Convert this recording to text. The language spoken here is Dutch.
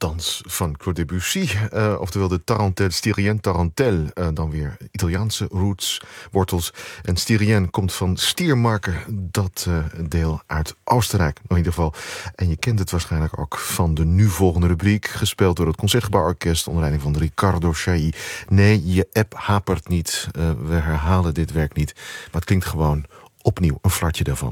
Dans van Claude Debussy. Oftewel de Tarentelle, Styrien Tarentelle. Dan weer Italiaanse roots, wortels. En Styrien komt van Stiermarken, dat deel uit Oostenrijk. In ieder geval. En je kent het waarschijnlijk ook van de nu volgende rubriek. Gespeeld door het Concertgebouworkest onder leiding van Riccardo Chailly. Nee, je app hapert niet. We herhalen dit werk niet. Maar het klinkt gewoon opnieuw een flartje daarvan.